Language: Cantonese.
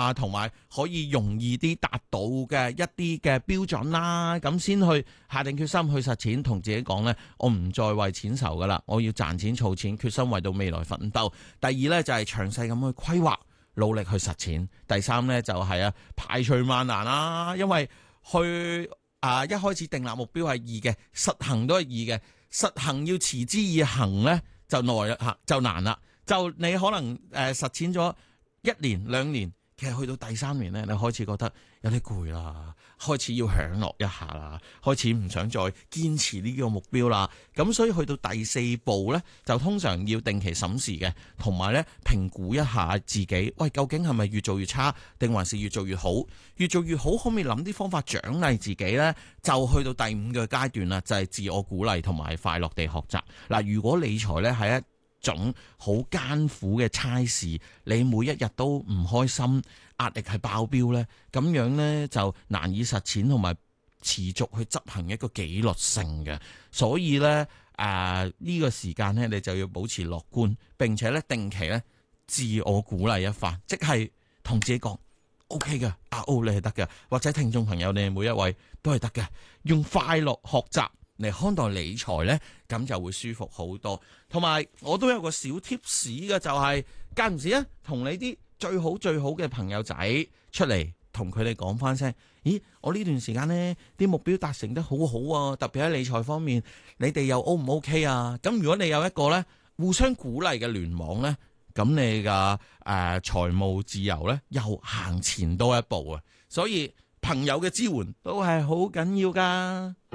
啊，同埋可以容易啲達到嘅一啲嘅標準啦，咁先去下定決心去實踐，同自己講呢：「我唔再為錢愁噶啦，我要賺錢儲錢，決心為到未來奮鬥。」第二呢，就係詳細咁去規劃，努力去實踐。第三呢，就係排除萬難啦，因為去一開始訂立目標係易嘅，實行都係易嘅，實行要持之以恆呢，就難啦。就你可能實踐咗1年2年，其實去到第3年呢，你開始覺得有啲攰啦，開始要享樂一下啦，開始唔想再堅持呢個目標啦。咁所以去到第4步呢，就通常要定期審視嘅，同埋呢評估一下自己，喂，究竟係咪越做越差，定還是越做越好？越做越好，可唔可以諗啲方法獎勵自己呢？就去到第5個階段啦，就係自我鼓勵同埋快樂地學習。嗱，如果理財呢係一種好艱苦嘅差事，你每一日都唔開心，壓力係爆表呢，咁樣呢就難以實踐同埋持續去執行一個紀律性嘅。所以呢，呢個時間呢，你就要保持樂觀，並且呢定期呢自我鼓勵一番，即係同自己講 OK 嘅，你係得嘅，或者聽眾朋友你哋每一位都係得嘅，用快樂學習嚟看待理財呢，咁就會舒服好多。同埋我都有個小 tips 嘅，就係間唔時咧，同你啲最好嘅朋友仔出嚟，同佢哋講翻聲，咦，我呢段時間呢啲目標達成得好好啊，特別喺理財方面，你哋又 O 唔 OK 啊？咁如果你有一個呢互相鼓勵嘅聯網呢，咁你嘅財務自由呢又行前多一步啊！所以朋友嘅支援都係好緊要噶。